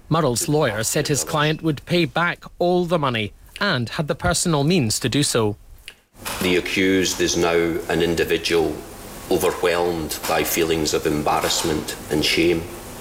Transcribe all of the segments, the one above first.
Murrell's lawyer said his client would pay back all the money and had the personal means to do so. The accused is now an individual overwhelmed by feelings of embarrassment and shame.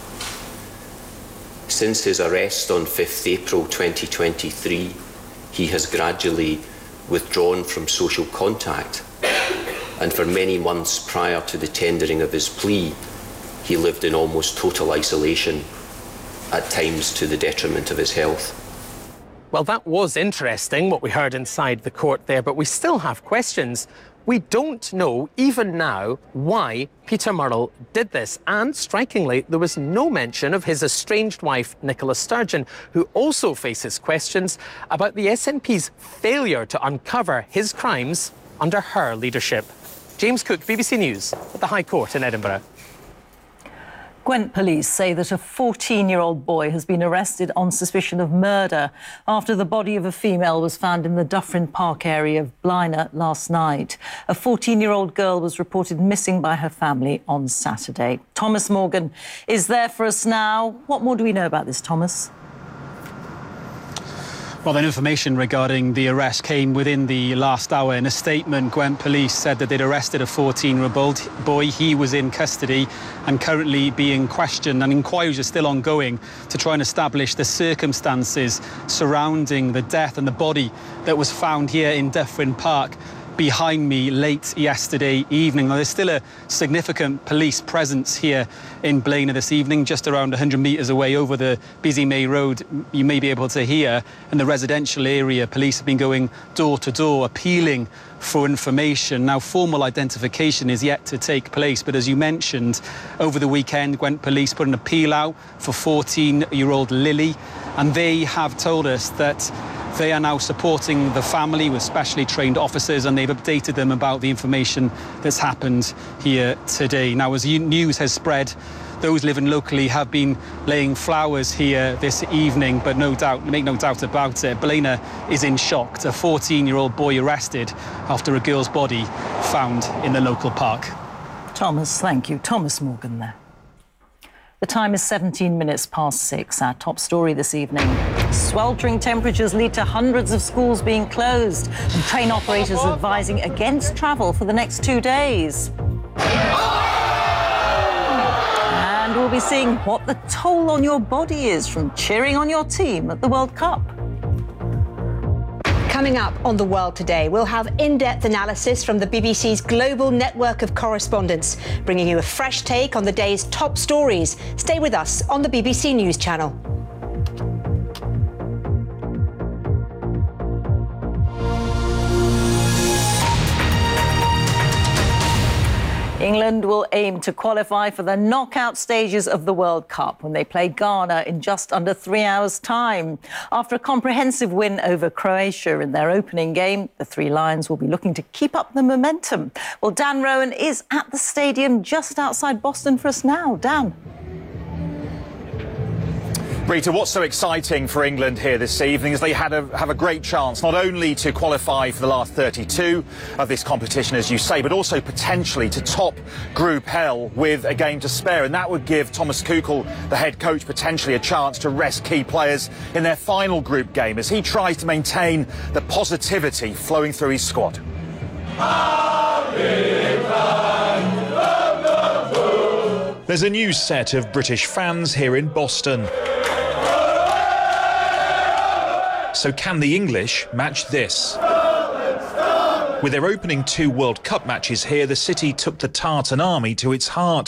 Since his arrest on 5th April 2023, he has gradually withdrawn from social contact, and for many months prior to the tendering of his plea, he lived in almost total isolation, at times to the detriment of his health. Well, that was interesting, what we heard inside the court there, but we still have questions. We don't know, even now, why Peter Murrell did this. And, strikingly, there was no mention of his estranged wife, Nicola Sturgeon, who also faces questions about the SNP's failure to uncover his crimes under her leadership. James Cook, BBC News, at the High Court in Edinburgh. Gwent police say that a 14-year-old boy has been arrested on suspicion of murder after the body of a female was found in the Dyffryn Park area of Blaenau last night. A 14-year-old girl was reported missing by her family on Saturday. Thomas Morgan is there for us now. What more do we know about this, Thomas? Well, then information regarding the arrest came within the last hour. In a statement, Gwent police said that they'd arrested a 14-year-old boy. He was in custody and currently being questioned, and inquiries are still ongoing to try and establish the circumstances surrounding the death and the body that was found here in Dyffryn Park behind me late yesterday evening. Now, there's still a significant police presence here in Blaenau this evening, just around 100 metres away over the busy May Road. You may be able to hear in the residential area, police have been going door to door, appealing for information. Now, formal identification is yet to take place, but as you mentioned, over the weekend, Gwent police put an appeal out for 14-year-old Lily, and they have told us that they are now supporting the family with specially trained officers, and they've updated them about the information that's happened here today. Now, as news has spread, those living locally have been laying flowers here this evening, but make no doubt about it, Blaenau is in shock. A 14-year-old boy arrested after a girl's body found in the local park. Thomas, thank you. Thomas Morgan there. The time is 17 minutes past 6. Our top story this evening. Sweltering temperatures lead to hundreds of schools being closed and train operators advising against travel for the next 2 days. And we'll be seeing what the toll on your body is from cheering on your team at the World Cup. Coming up on The World Today, we'll have in-depth analysis from the BBC's global network of correspondents, bringing you a fresh take on the day's top stories. Stay with us on the BBC News Channel. England will aim to qualify for the knockout stages of the World Cup when they play Ghana in just under 3 hours' time. After a comprehensive win over Croatia in their opening game, the Three Lions will be looking to keep up the momentum. Well, Dan Rowan is at the stadium just outside Boston for us now. Dan. Rita, what's so exciting for England here this evening is they have a great chance not only to qualify for the last 32 of this competition, as you say, but also potentially to top Group L with a game to spare. And that would give Thomas Tuchel, the head coach, potentially a chance to rest key players in their final group game as he tries to maintain the positivity flowing through his squad. There's a new set of British fans here in Boston. So can the English match this? With their opening 2 World Cup matches here, the city took the Tartan army to its heart.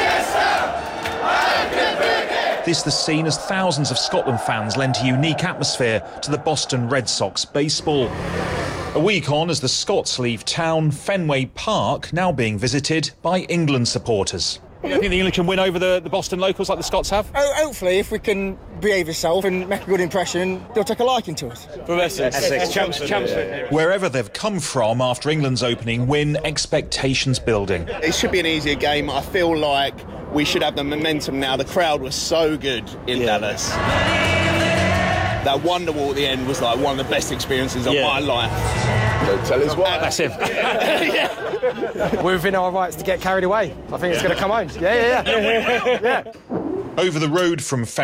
This the scene as thousands of Scotland fans lent a unique atmosphere to the Boston Red Sox baseball. A week on as the Scots leave town, Fenway Park now being visited by England supporters. You think the England can win over the Boston locals like the Scots have? Hopefully, if we can behave ourselves and make a good impression, they'll take a liking to us. From Essex, champs. Wherever they've come from after England's opening win, expectations building. It should be an easier game. I feel like we should have the momentum now. The crowd was so good in Dallas. That Wonderwall at the end was like one of the best experiences of my life. Don't tell us why. That's him. We're within our rights to get carried away. I think it's going to come home. Yeah. Over the road from